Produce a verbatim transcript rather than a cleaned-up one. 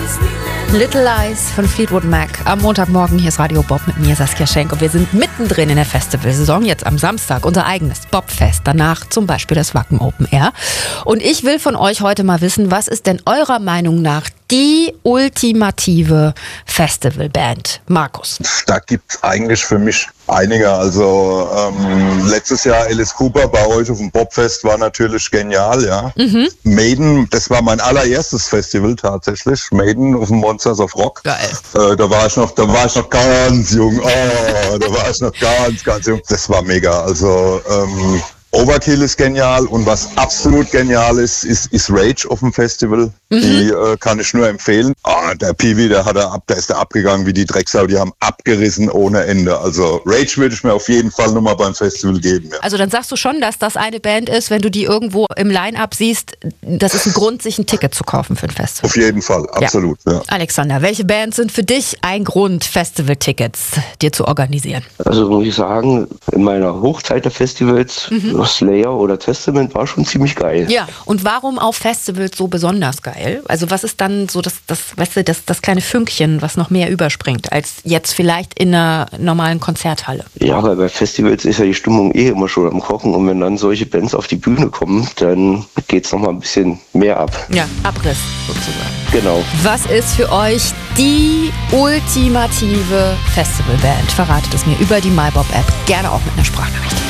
Little Lies von Fleetwood Mac. Am Montagmorgen, hier ist Radio Bob mit mir, Saskia Schenk. Und wir sind mittendrin in der Festivalsaison. Jetzt am Samstag unser eigenes Bobfest. Danach zum Beispiel das Wacken Open Air. Und ich will von euch heute mal wissen, was ist denn eurer Meinung nach die ultimative Festivalband? Markus. Da gibt's eigentlich für mich einige. Also ähm, letztes Jahr Alice Cooper bei euch auf dem Bobfest war natürlich genial, ja. Mhm. Maiden, das war mein allererstes Festival tatsächlich. Maiden auf dem Monsters of Rock. Geil. Äh, da war ich noch, da war ich noch ganz jung. Oh, da war ich noch ganz, ganz jung. Das war mega. Also ähm, Overkill ist genial und was absolut genial ist, ist, ist Rage auf dem Festival. Mhm. Die äh, kann ich nur empfehlen. Ah, der Peewee, der hat er ab, der ist da abgegangen wie die Drecksau. Die haben abgerissen ohne Ende. Also Rage würde ich mir auf jeden Fall nochmal beim Festival geben. Ja. Also dann sagst du schon, dass das eine Band ist, wenn du die irgendwo im Line-Up siehst, das ist ein Grund, sich ein Ticket zu kaufen für ein Festival. Auf jeden Fall, absolut. Ja. Ja. Alexander, welche Bands sind für dich ein Grund, Festival-Tickets dir zu organisieren? Also muss ich sagen, in meiner Hochzeit der Festivals, mhm. Slayer oder Testament war schon ziemlich geil. Ja, und warum auf Festivals so besonders geil? Also was ist dann so das, das, weißt du, das, das kleine Fünkchen, was noch mehr überspringt, als jetzt vielleicht in einer normalen Konzerthalle? Ja, weil bei Festivals ist ja die Stimmung eh immer schon am Kochen und wenn dann solche Bands auf die Bühne kommen, dann geht's noch mal ein bisschen mehr ab. Ja, Abriss sozusagen. Genau. Was ist für euch die ultimative Festivalband? Verratet es mir über die MyBob-App, gerne auch mit einer Sprachnachricht.